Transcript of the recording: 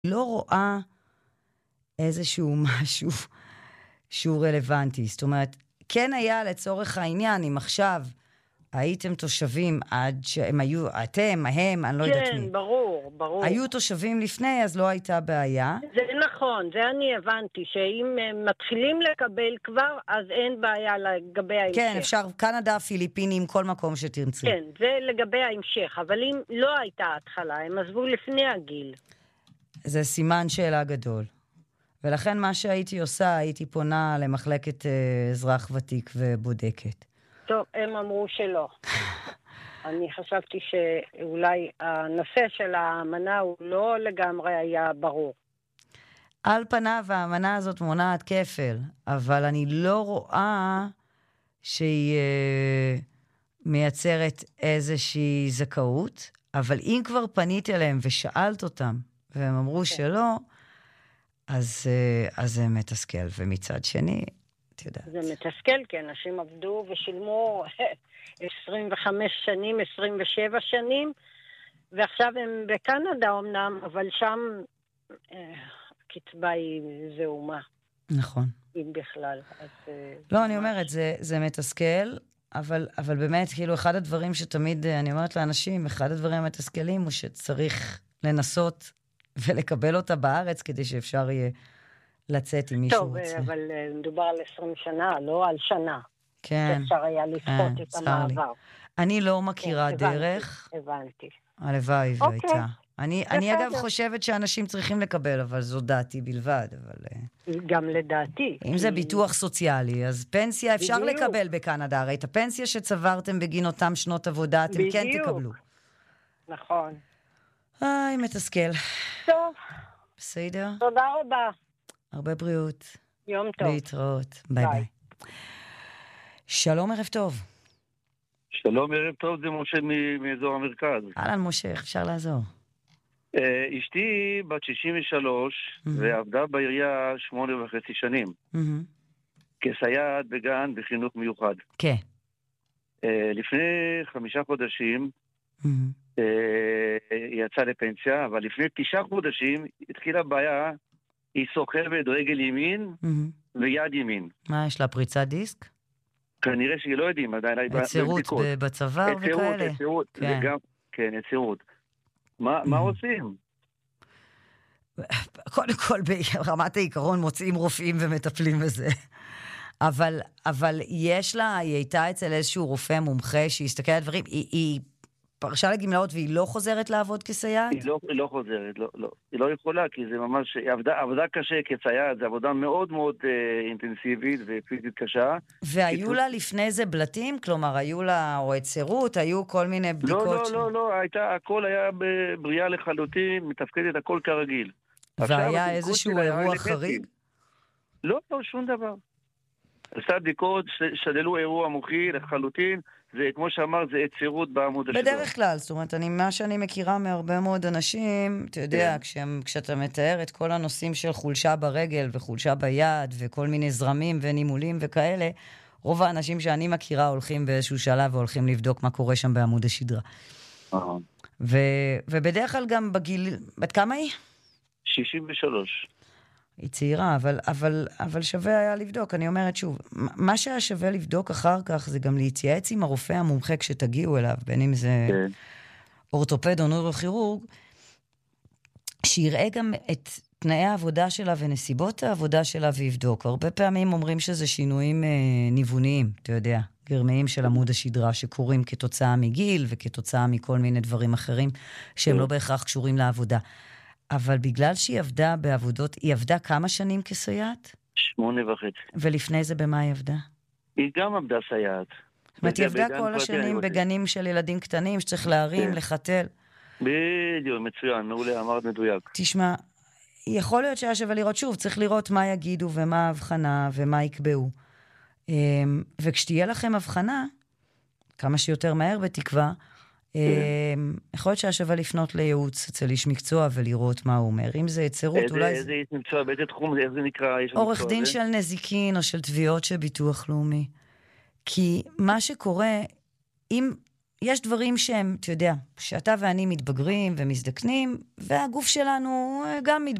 לא רואה איזשהו משהו שהוא רלוונטי. זאת אומרת, כן היה לצורך העניין, אם עכשיו הייתם תושבים עד שהם היו, אתם, הם, אני לא יודעת מי. כן, ברור, ברור. היו תושבים לפני, אז לא הייתה בעיה. זה נכון, זה אני הבנתי, שאם מתחילים לקבל כבר, אז אין בעיה לגבי ההמשך. כן, אפשר, קנדה, פיליפינים, כל מקום שתרצו. כן, זה לגבי ההמשך, אבל אם לא הייתה התחלה, הם עזבו לפני הגיל. זה סימן שאלה גדול. ולכן מה שהייתי עושה, הייתי פונה למחלקת אזרח ותיק ובודקת. טוב, הם אמרו שלא. אני חשבתי שאולי הנושא של האמנה הוא לא לגמרי היה ברור. על פניו האמנה הזאת מונעת כפל, אבל אני לא רואה שהיא מייצרת איזושהי זכאות, אבל אם כבר פנית אליהם ושאלת אותם, והם אמרו שלא, אז זה מתסכל. ומצד שני, את יודעת. זה מתסכל, כי אנשים עבדו ושילמו 25 שנים, 27 שנים, ועכשיו הם בקנדה אמנם, אבל שם הקצבה היא זעומה. נכון. אם בכלל. לא, אני אומרת, זה מתסכל, אבל באמת, כאילו, אחד הדברים שתמיד, אני אומרת לאנשים, אחד הדברים המתסכלים הוא שצריך לנסות ולקבל אותה בארץ, כדי שאפשר יהיה לצאת עם מישהו רוצה. טוב, אבל מדובר על 20 שנה, לא על שנה. כן. שאפשר היה לספות את המעבר. אני לא מכירה דרך. הבנתי. הלוואי והייתה. אני אגב חושבת שאנשים צריכים לקבל, אבל זו דעתי בלבד. גם לדעתי. אם זה ביטוח סוציאלי, אז פנסיה אפשר לקבל בקנדה. הרי את הפנסיה שצברתם בגין אותם שנות עבודה, אתם כן תקבלו. נכון. מתסכל. טוב. בסדר? תודה רבה. הרבה בריאות. יום טוב. להתראות. ביי ביי. שלום, ערב טוב. שלום, ערב טוב, זה משה מאזור המרכז. אהלן, משה, איך אפשר לעזור? אשתי בת 63 ועבדה בעירייה 8.5 שנים. כסייעת בגן בחינוך מיוחד. כן. לפני 5 חודשים היא יצאה לפנסיה, אבל לפני 9 חודשים התחילה בעיה, היא סוחבת רגל ימין ויד ימין. מה, יש לה פריצת דיסק? כנראה שהיא לא יודעים עדיין. יצירות בצוואר וכאלה? יצירות, כן, יצירות. מה עושים? קודם כל, ברמת העיקרון מוצאים רופאים ומטפלים בזה. אבל יש לה, היא הייתה אצל איזשהו רופא מומחה שהסתכל על דברים, היא פרשה לגמלאות והיא לא חוזרת לעבוד כסייעת? היא לא חוזרת, לא. היא לא יכולה, כי זה ממש, היא עבדה קשה כסייעת, זו עבודה מאוד מאוד אינטנסיבית ופיזית קשה. והיו לה לפני זה בלטים? כלומר, היו לה או יצירות, היו כל מיני בדיקות? לא, הכל היה בבריאה לחלוטין, מתפקדת הכל כרגיל. והיה איזשהו אירוע חריג? לא, שום דבר. עשה בדיקות, שללו אירוע מוחי לחלוטין, זה, כמו שאמר, זה יצירות בעמוד השדור. בדרך כלל, זאת אומרת, מה שאני מכירה מהרבה מאוד אנשים, אתה יודע, כשאתה מתאר את כל הנושאים של חולשה ברגל וחולשה ביד וכל מיני זרמים ונימולים וכאלה, רוב האנשים שאני מכירה הולכים באיזשהו שלב והולכים לבדוק מה קורה שם בעמוד השדרה. ובדרך כלל גם בגיל, בת כמה היא? 63. היא צעירה, אבל שווה היה לבדוק. אני אומרת שוב, מה שהיה שווה לבדוק אחר כך, זה גם להתייעץ עם הרופא המומחה כשתגיעו אליו, בין אם זה אורתופד או נוירוכירורג, שיראה גם את תנאי העבודה שלה ונסיבות העבודה שלה ויבדוק. הרבה פעמים אומרים שזה שינויים ניווניים, אתה יודע, גרמיים של עמוד השדרה שקורים כתוצאה מגיל וכתוצאה מכל מיני דברים אחרים, שהם לא בהכרח קשורים לעבודה. אבל בגלל שהיא עבדה בעבודות, היא עבדה כמה שנים כסייעת? 8.5. ולפני זה במה היא עבדה? היא גם עבדה סייעת. זאת אומרת, היא עבדה כל השנים בגנים של ילדים קטנים, שצריך להרים, לחתל. בדיוק, מצוין, מעולה, אמרת מדויק. תשמע, יכול להיות שהיה שווה לראות שוב, צריך לראות מה יגידו ומה ההבחנה ומה יקבעו. וכשתהיה לכם הבחנה, כמה שיותר מהר בתקווה, יכול להיות שהיה שווה לפנות לייעוץ אצל איש מקצוע ולראות מה הוא אומר. אם זה יצירות, אולי... איזה איש מקצוע, באיזה תחום, איך זה נקרא? עורך דין של נזיקין או של תביעות של ביטוח לאומי. כי מה שקורה, אם יש דברים שהם, אתה יודע, שאתה ואני מתבגרים ומזדקנים, והגוף שלנו גם